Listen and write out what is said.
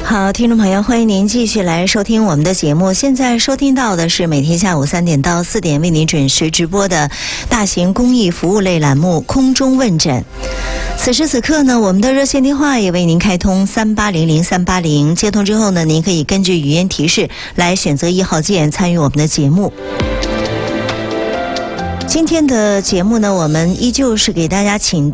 好，听众朋友，欢迎您继续来收听我们的节目。现在收听到的是每天下午3点到4点为您准时直播的大型公益服务类栏目《空中问诊》。此时此刻呢，我们的热线电话也为您开通3800-380，接通之后呢，您可以根据语音提示来选择1号键参与我们的节目。今天的节目呢，我们依旧是给大家请